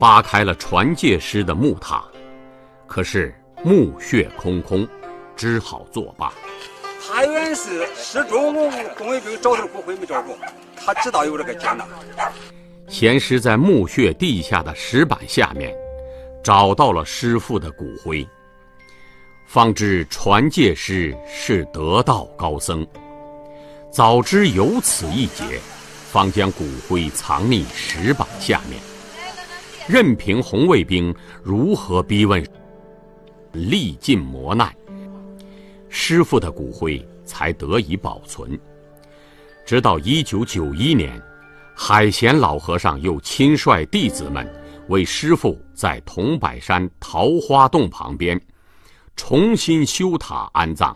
扒开了传戒师的木塔，可是墓穴空空，只好作罢。 他原是失踪东卫兵找到骨灰没找着，他知道有这个艰难。 贤师在墓穴地下的石板下面找到了师父的骨灰，方知传戒师是得道高僧，早知有此一劫，方将骨灰藏匿石板下面，任凭红卫兵如何逼问，历尽磨难，师父的骨灰才得以保存。直到1991年，海贤老和尚又亲率弟子们为师父在桐柏山桃花洞旁边重新修塔安葬。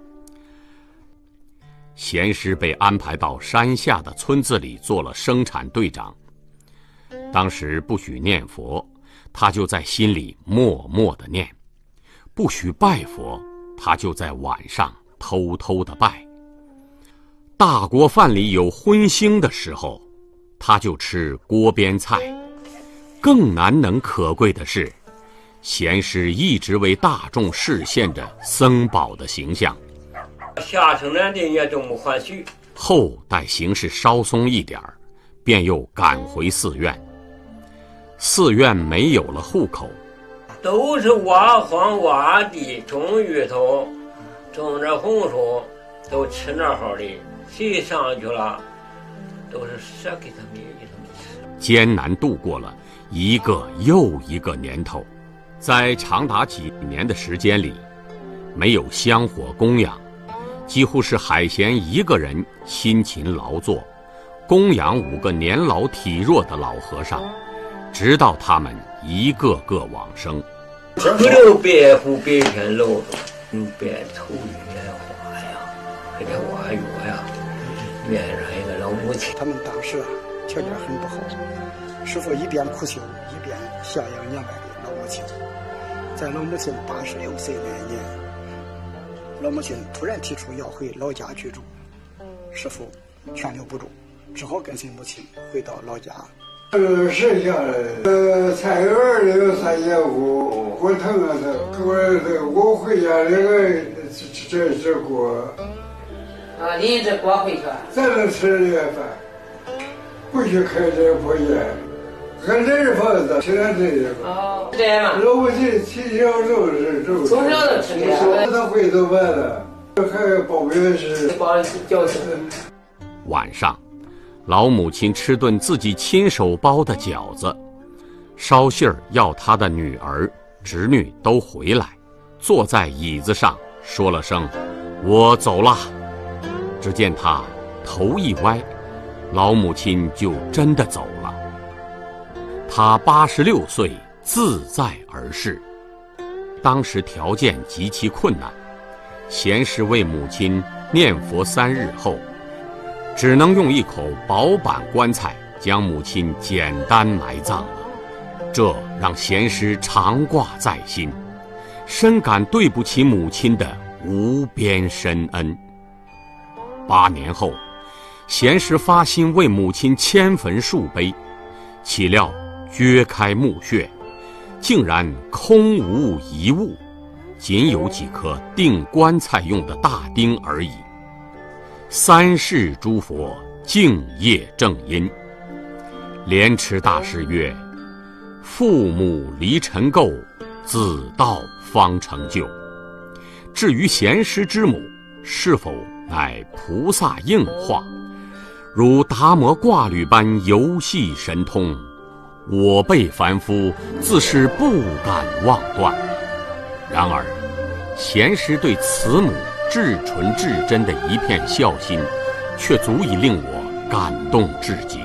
贤师被安排到山下的村子里做了生产队长。当时不许念佛，他就在心里默默地念；不许拜佛，他就在晚上偷偷地拜。大锅饭里有荤腥的时候，他就吃锅边菜。更难能可贵的是，贤师一直为大众示现着僧宝的形象。 下城南的也都没还许。 后待形势稍松一点，便又赶回寺院。寺院没有了户口， 都是挖荒挖地，种芋头，种着红薯，都吃那好的。谁上去了，都是舍给他们吃。 艰难度过了一个又一个年头，在长达几年的时间里，没有香火供养，几乎是海贤一个人辛勤劳作，供养5个年老体弱的老和尚，直到他们一个个往生。 不留白虎白天露用白头玉来画呀，还得挖药呀，面上一个老母亲。 他们当时条件很不好，师父一边苦修，一边孝养年迈的老母亲。在老母亲86岁那年，老母亲突然提出要回老家居住，师父劝留不住，只好跟随母亲回到老家。 剩下的菜园里有3节骨，我疼啊我回家那个这锅啊，你这锅回去咱能吃这饭，不许开这破烟，俺这房子现在这个哦，这样嘛。 老母亲从小就是从小就吃这个， 他回头完了，还包圆食， 包饺子。 晚上，老母亲吃顿自己亲手包的饺子，捎信儿要她的女儿、侄女都回来，坐在椅子上说了声“我走了”。只见她头一歪，老母亲就真的走了。她86岁，自在而逝。当时条件极其困难，贤师为母亲念佛3日后，只能用一口薄板棺材将母亲简单埋葬了。这让贤师常挂在心，深感对不起母亲的无边深恩。8年后，贤师发心为母亲迁坟树碑，岂料掘开墓穴，竟然空无一物，仅有几颗钉棺材用的大钉而已。3世诸佛敬业正因。莲池大师曰：父母离尘垢，子道方成就。至于贤师之母是否乃菩萨应化，如达摩挂履般游戏神通，我辈凡夫自是不敢妄断。然而贤师对慈母至纯至真的一片孝心，却足以令我感动至极。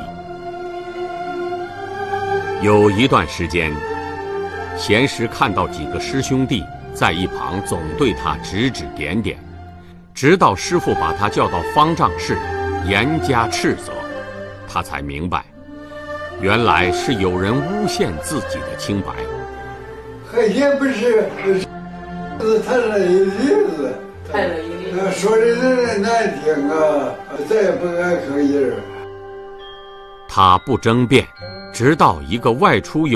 有一段时间，贤师看到几个师兄弟在一旁总对他指指点点，直到师父把他叫到方丈室严加斥责，他才明白，原来是有人诬陷自己的清白。 海贤不是谈了一例子，说的人难听啊，咱也不敢吭音儿。 他不争辩，直到一个外出